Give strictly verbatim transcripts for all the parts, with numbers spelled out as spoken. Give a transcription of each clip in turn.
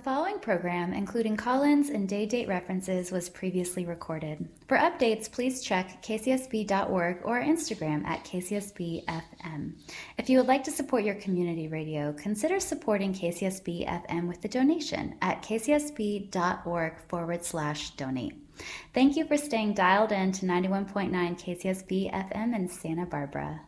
following program, including call-ins and day-date references, was previously recorded. For updates, please check K C S B dot org or Instagram at K C S B F M. If you would like to support your community radio, consider supporting K C S B F M with a donation at kcsb.org forward slash donate. Thank you for staying dialed in to ninety-one point nine K C S B F M in Santa Barbara.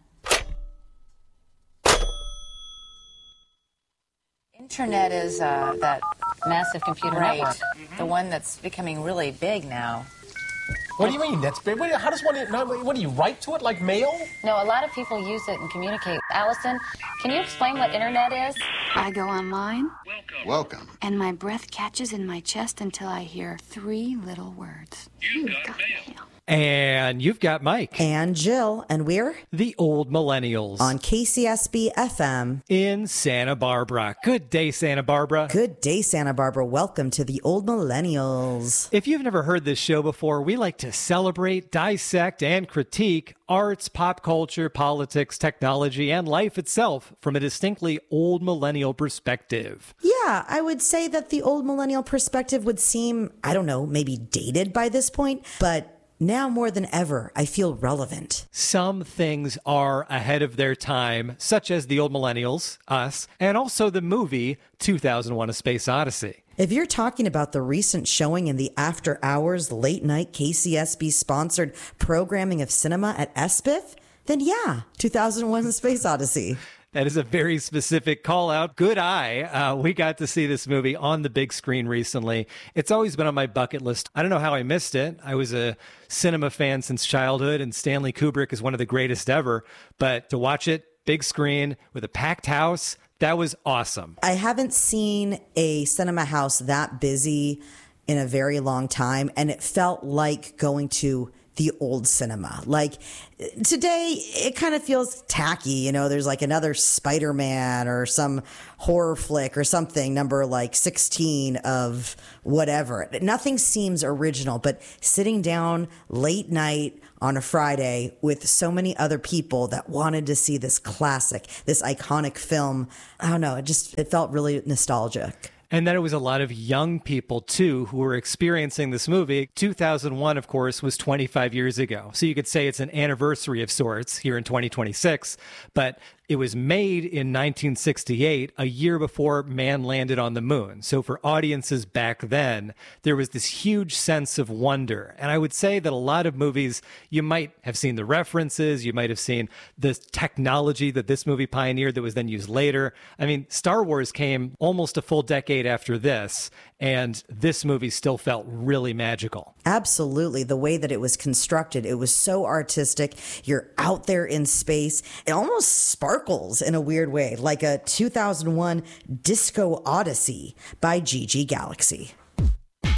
Internet is uh, that massive computer right. network, mm-hmm. the one that's becoming really big now. What do you mean that's big? What, how does one, what do you write to it, like mail? No, a lot of people use it and communicate. Allison, can you explain what internet is? I go online. Welcome. Welcome. And my breath catches in my chest until I hear three little words. You've got, got mail. mail. And you've got Mike. And Jill. And we're the Old Millennials. On K C S B F M. In Santa Barbara. Good day, Santa Barbara. Good day, Santa Barbara. Welcome to the Old Millennials. If you've never heard this show before, we like to celebrate, dissect, and critique arts, pop culture, politics, technology, and life itself from a distinctly old millennial perspective. Yeah, I would say that the old millennial perspective would seem, I don't know, maybe dated by this point, but now more than ever, I feel relevant. Some things are ahead of their time, such as the old millennials, us, and also the movie two thousand one: A Space Odyssey. If you're talking about the recent showing in the after hours late night K C S B sponsored programming of cinema at S B I F, then yeah, two thousand one: A Space Odyssey. That is a very specific call out. Good eye. Uh, we got to see this movie on the big screen recently. It's always been on my bucket list. I don't know how I missed it. I was a cinema fan since childhood, and Stanley Kubrick is one of the greatest ever. But to watch it, big screen, with a packed house, that was awesome. I haven't seen a cinema house that busy in a very long time, and it felt like going to the old cinema. Like today, it kind of feels tacky. You know, there's like another Spider-Man or some horror flick or something, number like sixteen of whatever. Nothing seems original, but sitting down late night on a Friday with so many other people that wanted to see this classic, this iconic film, I don't know, it just, it felt really nostalgic. And then it was a lot of young people, too, who were experiencing this movie. two thousand one, of course, was twenty-five years ago. So you could say it's an anniversary of sorts here in twenty twenty-six. But it was made in nineteen sixty-eight, a year before man landed on the moon. So for audiences back then, there was this huge sense of wonder. And I would say that a lot of movies, you might have seen the references, you might have seen the technology that this movie pioneered that was then used later. I mean, Star Wars came almost a full decade after this, and this movie still felt really magical. Absolutely. The way that it was constructed, it was so artistic. You're out there in space. It almost sparkles in a weird way, like a two thousand one Disco Odyssey by G G Galaxy.